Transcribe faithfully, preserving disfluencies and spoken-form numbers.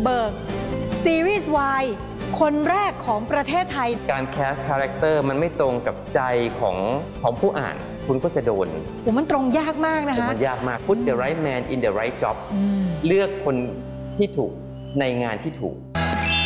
เบิกซีรีส์ Y คนแรกของประเทศไทยการแคสคาแรคเตอร์มันไม่ตรงกับใจของของผู้อ่านคุณก็จะโดนโอ้มันตรงยากมากนะคะมันยากมาก Put the right man in the right job เลือกคนที่ถูกในงานที่ถูก